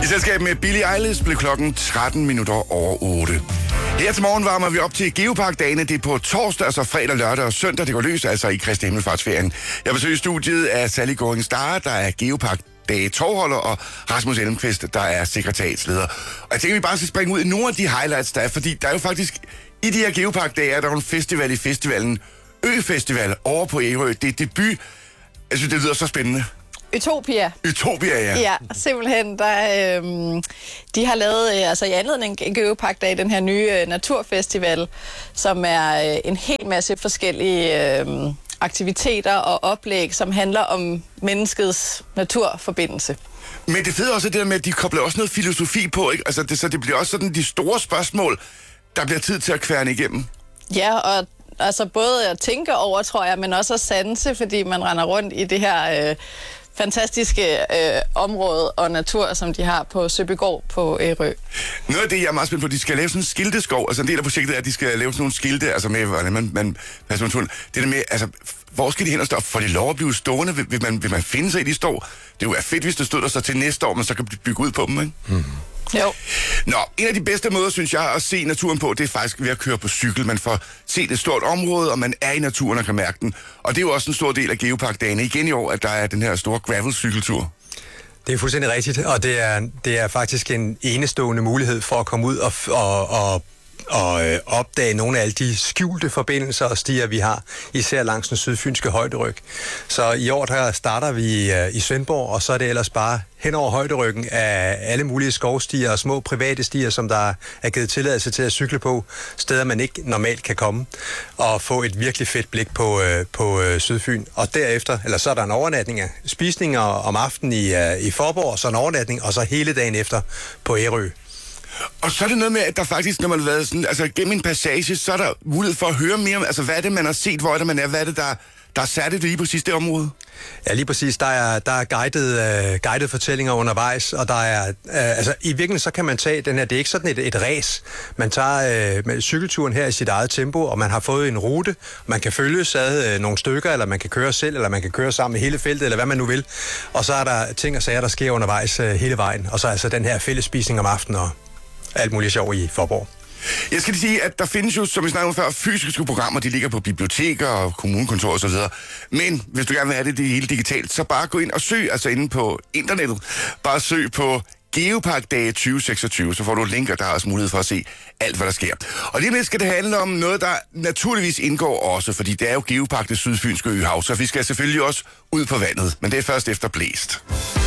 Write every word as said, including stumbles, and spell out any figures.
I selskab med Billie Eilish blev klokken tretten minutter over otte. Her til morgen varmer vi op til Geopark-dagene. Det er på torsdag, altså fredag, lørdag og søndag. Det går løs, altså i Kristi Himmelfartsferien. Jeg besøger studiet af Sally Goring Star, der er Geopark Dage tovholder, og Rasmus Elmqvist, der er sekretariatsleder. Og jeg tænker, vi bare skal springe ud i nogle af de highlights, der er, fordi der er jo faktisk, i de her Geopark-dage, er der jo en festival i festivalen, Ø-festival, over på Ærø. Det er debut. Jeg synes, det lyder så spændende. Utopia. Utopia, ja. Ja, simpelthen. Der, øhm, de har lavet, øh, altså i anledning af Geopark-dag, den her nye øh, naturfestival, som er øh, en hel masse forskellige øh, aktiviteter og oplæg, som handler om menneskets naturforbindelse. Men det fede også er det der med, at de kobler også noget filosofi på, ikke? Altså, det, så det bliver også sådan de store spørgsmål, der bliver tid til at kværne igennem. Ja, og altså både at tænke over, tror jeg, men også at sanse, fordi man render rundt i det her øh, fantastiske øh, område og natur, som de har på Søbygård på Ærø. Noget af det, jeg er meget spændt på, de skal lave sådan en skilteskov. Altså en del af projektet er, at de skal lave sådan nogle skilte, altså med, hvordan man, man passer naturen. Det der med, altså, hvor skal de hen og stå? Får de lov at blive stående? Vil, vil, man, vil man finde sig i, de står? Det er jo fedt, hvis det stod der så til næste år, man så kan bygge ud på dem, ikke? Mm. Jo. Nå, en af de bedste måder, synes jeg, at se naturen på, det er faktisk ved at køre på cykel. Man får set et stort område, og man er i naturen og kan mærke den. Og det er jo også en stor del af Geopark-dagene. Igen i år, at der er den her store gravel-cykeltur. Det er fuldstændig rigtigt, og det er, det er faktisk en enestående mulighed for at komme ud og, og, og og øh, opdage nogle af alle de skjulte forbindelser og stier, vi har, især langs den sydfynske højderyg. Så i år der starter vi øh, i Svendborg, og så er det ellers bare hen over højderyggen af alle mulige skovstier og små private stier, som der er givet tilladelse til at cykle på, steder man ikke normalt kan komme, og få et virkelig fedt blik på, øh, på øh, Sydfyn. Og derefter, eller så er der en overnatning af spisninger om aftenen i, øh, i Forborg, og så en overnatning, og så hele dagen efter på Ærø. Og så er det noget med, at der faktisk, når man har været sådan, altså gennem en passage, så er der mulighed for at høre mere om, altså hvad er det, man har set, hvor er det, man er, hvad er det, der, der er særligt lige præcis det område? Ja, lige præcis. Der er, der er guided, uh, guided fortællinger undervejs, og der er, uh, altså i virkeligheden så kan man tage den her, det er ikke sådan et, et race. Man tager uh, med cykelturen her i sit eget tempo, og man har fået en rute, man kan følge sad uh, nogle stykker, eller man kan køre selv, eller man kan køre sammen med hele feltet, eller hvad man nu vil. Og så er der ting og sager, der sker undervejs uh, hele vejen, og så altså den her fællesspisning om aftenen og alt muligt sjov i Forborg. Jeg skal lige sige, at der findes jo, som vi snakkede om før, fysiske programmer, de ligger på biblioteker og kommunekontorer og så videre. Men hvis du gerne vil have det, det hele digitalt, så bare gå ind og søg, altså inde på internettet, bare søg på Geopark-dage tyve seksogtyve, så får du et link, og der er også mulighed for at se alt, hvad der sker. Og lige lidt skal det handle om noget, der naturligvis indgår også, fordi det er jo Geopark det sydfynske øhav, så vi skal selvfølgelig også ud på vandet, men det er først efter blæst.